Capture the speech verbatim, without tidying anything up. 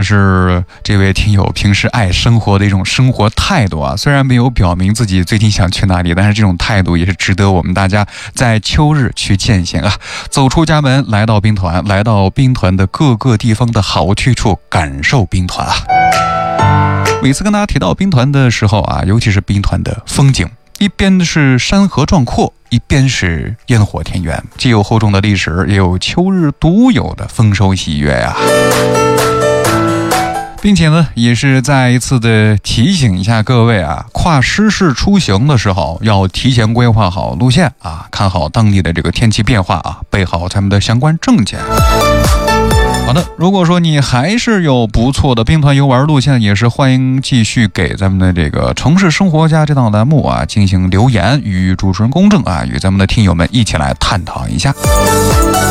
是这位听友平时爱生活的一种生活态度啊，虽然没有表明自己最近想去哪里，但是这种态度也是值得我们大家在秋日去践行啊。走出家门，来到兵团，来到兵团的各个地方的好去处，感受兵团啊。每次跟大家提到兵团的时候啊，尤其是兵团的风景，一边是山河壮阔，一边是烟火田园，既有厚重的历史，也有秋日独有的丰收喜悦呀、啊。并且呢，也是再一次的提醒一下各位啊，跨师事出行的时候要提前规划好路线啊，看好当地的这个天气变化啊，备好咱们的相关证件。好的，如果说你还是有不错的兵团游玩路线，也是欢迎继续给咱们的这个城市生活家这档栏目啊进行留言，与主持人公正啊，与咱们的听友们一起来探讨一下。